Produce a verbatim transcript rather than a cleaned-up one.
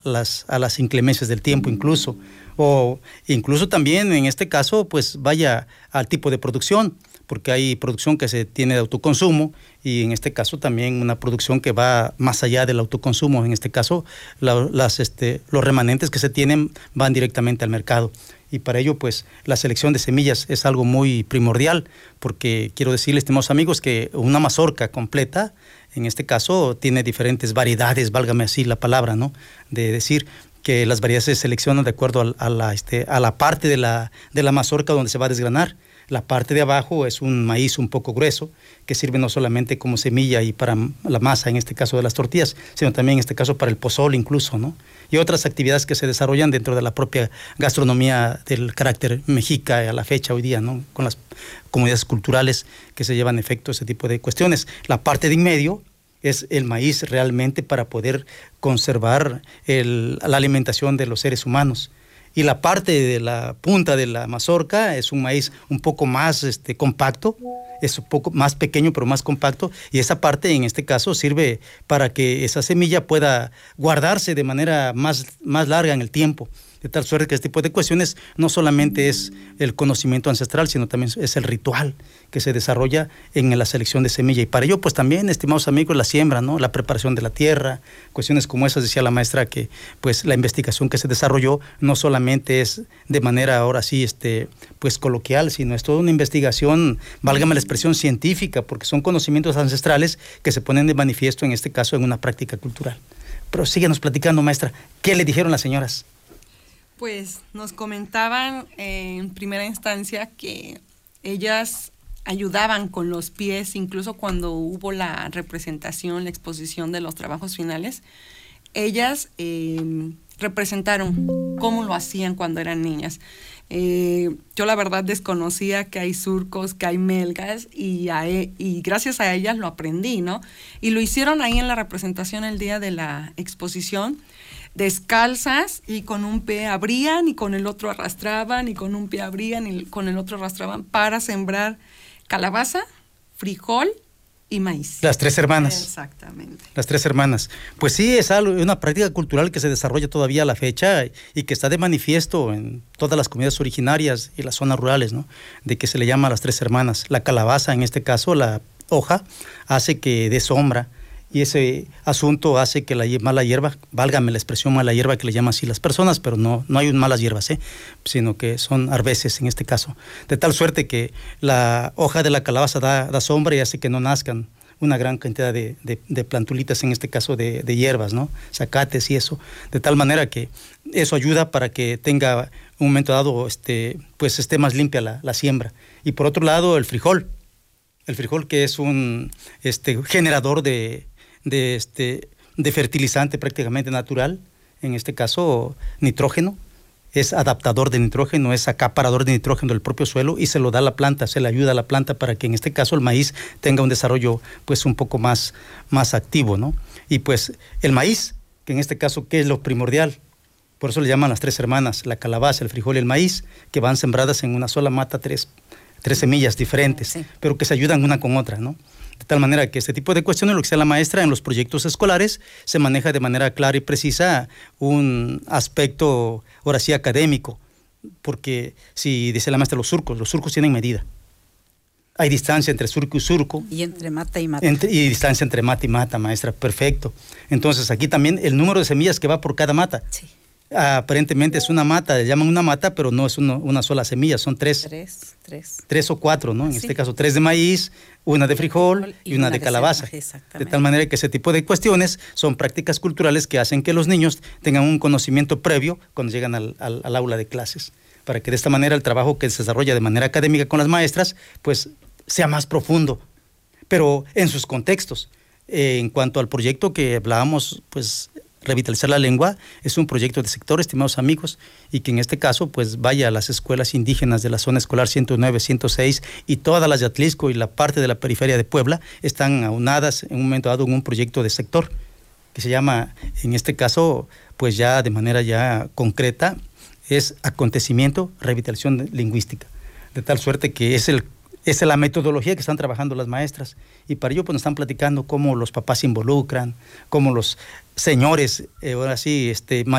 las, a las inclemencias del tiempo incluso, o incluso también en este caso pues vaya al tipo de producción, porque hay producción que se tiene de autoconsumo y en este caso también una producción que va más allá del autoconsumo. En este caso la, las, este, los remanentes que se tienen van directamente al mercado. Y para ello, pues, la selección de semillas es algo muy primordial, porque quiero decirles, estimados amigos, que una mazorca completa, en este caso, tiene diferentes variedades, válgame así la palabra, ¿no? De decir que las variedades se seleccionan de acuerdo a, a, la, este, a la parte de la, de la mazorca donde se va a desgranar. La parte de abajo es un maíz un poco grueso, que sirve no solamente como semilla y para la masa, en este caso de las tortillas, sino también en este caso para el pozol incluso, ¿no? Y otras actividades que se desarrollan dentro de la propia gastronomía del carácter mexica a la fecha hoy día, ¿no? Con las comunidades culturales que se llevan a efecto ese tipo de cuestiones. La parte de en medio es el maíz realmente para poder conservar el, la alimentación de los seres humanos. Y la parte de la punta de la mazorca es un maíz un poco más este, compacto, es un poco más pequeño pero más compacto, y esa parte en este caso sirve para que esa semilla pueda guardarse de manera más, más larga en el tiempo. De tal suerte que este tipo de cuestiones no solamente es el conocimiento ancestral, sino también es el ritual que se desarrolla en la selección de semilla. Y para ello, pues también, estimados amigos, la siembra, ¿no? La preparación de la tierra, cuestiones como esas, decía la maestra, que pues la investigación que se desarrolló no solamente es de manera ahora sí, este, pues coloquial, sino es toda una investigación, válgame la expresión, científica, porque son conocimientos ancestrales que se ponen de manifiesto, en este caso, en una práctica cultural. Pero síguenos platicando, maestra, ¿qué le dijeron las señoras? Pues nos comentaban eh, en primera instancia que ellas ayudaban con los pies, incluso cuando hubo la representación, la exposición de los trabajos finales. Ellas eh, representaron cómo lo hacían cuando eran niñas. Eh, yo la verdad desconocía que hay surcos, que hay melgas, y, a, y gracias a ellas lo aprendí, ¿no? Y lo hicieron ahí en la representación el día de la exposición, descalzas, y con un pie abrían y con el otro arrastraban, y con un pie abrían y con el otro arrastraban para sembrar calabaza, frijol y maíz. Las tres hermanas. Exactamente. Las tres hermanas. Pues sí, es algo, una práctica cultural que se desarrolla todavía a la fecha y que está de manifiesto en todas las comunidades originarias y las zonas rurales, ¿no? De que se le llama a las tres hermanas. La calabaza, en este caso, la hoja, hace que dé sombra. Y ese asunto hace que la mala hierba, válgame la expresión mala hierba que le llaman así las personas, pero no, no hay malas hierbas, ¿eh? Sino que son arveces en este caso. De tal suerte que la hoja de la calabaza da, da sombra y hace que no nazcan una gran cantidad de, de, de plantulitas, en este caso de, de hierbas, ¿no? Zacates y eso. De tal manera que eso ayuda para que tenga un momento dado, este, pues esté más limpia la, la siembra. Y por otro lado, el frijol. El frijol, que es un este, generador de de este de fertilizante prácticamente natural, en este caso nitrógeno, es adaptador de nitrógeno, es acaparador de nitrógeno del propio suelo y se lo da a la planta, se le ayuda a la planta para que en este caso el maíz tenga un desarrollo pues un poco más, más activo, ¿no? Y pues el maíz, que en este caso, ¿qué es lo primordial? Por eso le llaman las tres hermanas, la calabaza, el frijol y el maíz, que van sembradas en una sola mata, tres, tres semillas diferentes, sí, pero que se ayudan una con otra, ¿no? De tal manera que este tipo de cuestiones, lo que sea la maestra en los proyectos escolares, se maneja de manera clara y precisa un aspecto, ahora sí, académico, porque si dice la maestra los surcos, los surcos tienen medida. Hay distancia entre surco y surco. Y entre mata y mata. Entre, y distancia entre mata y mata, maestra, perfecto. Entonces aquí también el número de semillas que va por cada mata. Sí. Aparentemente es una mata, le llaman una mata, pero no es uno, una sola semilla, son tres. Tres, tres. Tres o cuatro, ¿no? En sí. este caso, tres de maíz, una de frijol y, y una, una de calabaza. De tal manera que ese tipo de cuestiones son prácticas culturales que hacen que los niños tengan un conocimiento previo cuando llegan al, al, al aula de clases, para que de esta manera el trabajo que se desarrolla de manera académica con las maestras, pues sea más profundo, pero en sus contextos. Eh, en cuanto al proyecto que hablábamos, pues Revitalizar la Lengua es un proyecto de sector, estimados amigos, y que en este caso pues vaya a las escuelas indígenas de la zona escolar ciento nueve, ciento seis y todas las de Atlisco y la parte de la periferia de Puebla están aunadas en un momento dado en un proyecto de sector que se llama, en este caso, pues ya de manera ya concreta, es acontecimiento, revitalización lingüística, de tal suerte que es el Esa es la metodología que están trabajando las maestras, y para ello pues nos están platicando cómo los papás se involucran, cómo los señores, eh, ahora sí, este